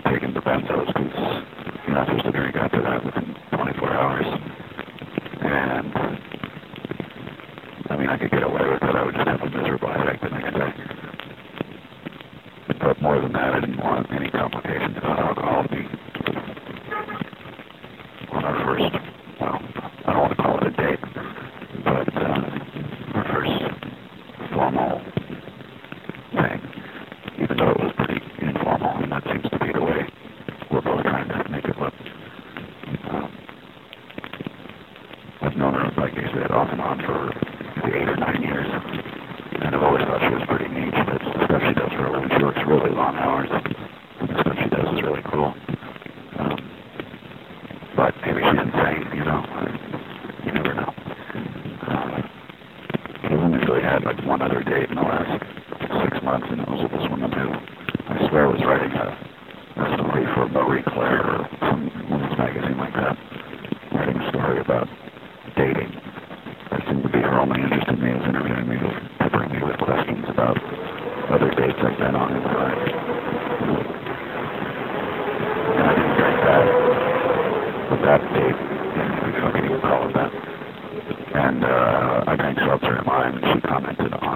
taking the benzos because you're not supposed to drink after that within 24 hours. And, I mean, I could get away with it. I would just have a miserable headache the next day. But more than that, I didn't want any complications about alcohol to be on our first, well, I don't want to call it a date, but our first formal thing, even though it was pretty informal, and that seems to be the way we're both trying to make it look. I've known her, like I said, off and on for 8 or 9 years, and I've always thought she was pretty neat. The stuff she does for a living, she works really long hours, and the stuff she does is really cool. But maybe she's insane, you know, you never know. I've only really had like one other date in the last 6 months, and it was with this woman who I swear was writing a story for Marie Claire or some women's magazine like that, writing a story about dating. That seemed to be her only interest in me, was interviewing me, peppering me with questions about other dates I've been on in my life. And I didn't drink that date, if you can call it that. And I drank seltzer and lime, and she commented on